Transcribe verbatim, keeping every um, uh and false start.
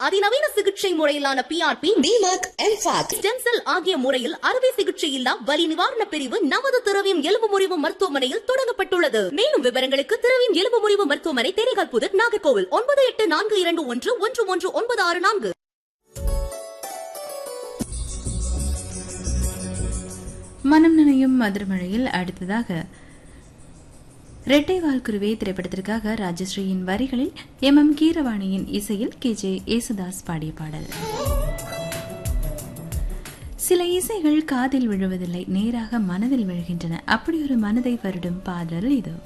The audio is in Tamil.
அதிநவீன சிகிச்சை முறையிலான B R B, டிமாக், mHawk, stem cell ஆகிய முறையில் அறுவை சிகிச்சை இல்லா வலி நிவாரண பிரிவு நமது திரவியம் எலும்பு முறிவு மருத்துவமனையில் தொடங்கப்பட்டுள்ளது. மேலும் விவரங்களுக்கு திரவியம் எலும்பு முறிவு மருத்துவமனை, தேரைகால் புதர், நாகர்கோவில் ஒன்பது எட்டு நான்கு இரண்டு ஒன்று ஒன்று ஒன்று ஒன்பது ஆறு நான்கு. மனம் நினையும் மதுரமழையில் அடுத்ததாக ரெட்டை வால்குருவே திரைப்படத்திற்காக ராஜஸ்ரீயின் வரிகளில் எம் எம் கீரவாணியின் இசையில் கே ஜே ஏசுதாஸ் பாடிய பாடல். சில இசைகள் காதில் விழுவதில்லை, நேராக மனதில் விழுகின்றன. அப்படி ஒரு மனதை வருடும் பாடல் இது.